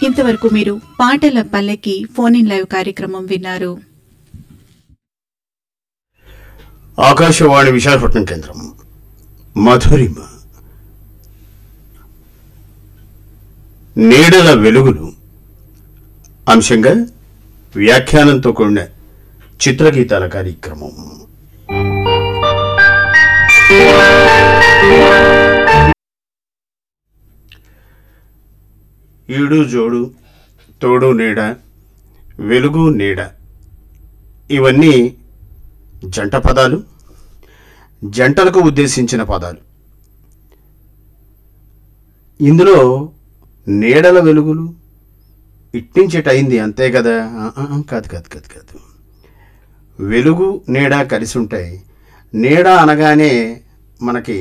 ఇంతవరకు మీరు పాటల పల్లెకి ఫోన్ ఇన్ లైవ్ కార్యక్రమం విన్నారు. ఆకాశవాణి విశాఖపట్నం కేంద్రం మధురిమ నీడల వెలుగులు అంశంగా వ్యాఖ్యానంతో కూడిన చిత్రగీతాల కార్యక్రమం. ఈడు జోడు, తోడు నీడ, వెలుగు నీడ, ఇవన్నీ జంట పదాలు, జంటలకు ఉద్దేశించిన పదాలు. ఇందులో నీడల వెలుగులు ఇట్టించేటయింది అంతే కదా? కాదు కాదు కాదు కాదు. వెలుగు నీడ కలిసి ఉంటాయి. నీడ అనగానే మనకి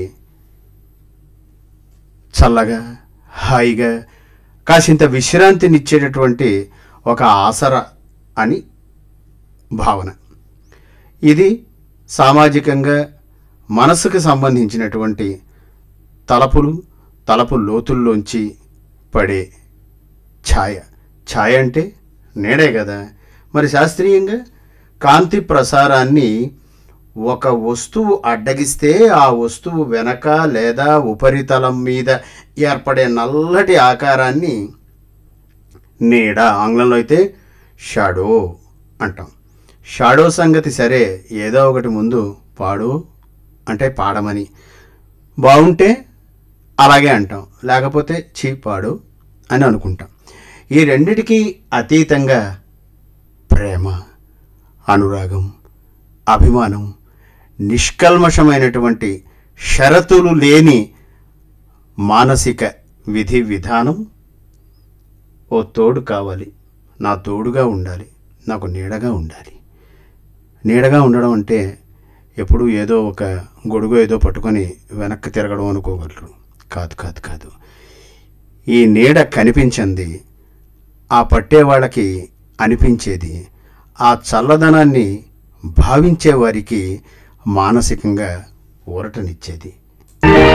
చల్లగా, హాయిగా, కాసింత విశ్రాంతినిచ్చేటటువంటి ఒక ఆసర అని భావన. ఇది సామాజికంగా మనసుకు సంబంధించినటువంటి తలపు లోతుల్లోంచి పడే ఛాయ. ఛాయ అంటే నీడే కదా. మరి శాస్త్రీయంగా కాంతి ప్రసారాన్ని ఒక వస్తువు అడ్డగిస్తే ఆ వస్తువు వెనక లేదా ఉపరితలం మీద ఏర్పడే నల్లటి ఆకారాన్ని నీడ, ఆంగ్లంలో అయితే షాడో అంటాం. షాడో సంగతి సరే, ఏదో ఒకటి ముందు పాడు అంటే పాడమని, బాగుంటే అలాగే అంటాం, లేకపోతే పాడు అని అనుకుంటాం. ఈ రెండిటికీ అతీతంగా ప్రేమ, అనురాగం, అభిమానం, నిష్కల్మషమైనటువంటి షరతులు లేని మానసిక విధి విధానం. ఓ తోడు కావాలి, నా తోడుగా ఉండాలి, నాకు నీడగా ఉండాలి. నీడగా ఉండడం అంటే ఎప్పుడు ఏదో ఒక గొడుగు ఏదో పట్టుకొని వెనక్కి తిరగడం అనుకోగలరు. కాదు కాదు కాదు. ఈ నీడ కనిపించింది, ఆ పట్టే వాళ్ళకి అనిపించేది, ఆ చల్లదనాన్ని భావించే వారికి మానసికంగా ఊరటనిచ్చేది.